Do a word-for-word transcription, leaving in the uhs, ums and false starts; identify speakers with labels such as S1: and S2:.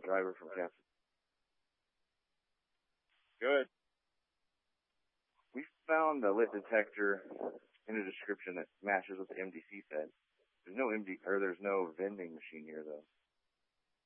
S1: driver from Castle.
S2: Good.
S1: We found a lit detector in the description that matches what the M D C said. There's no M D or there's no vending machine here though.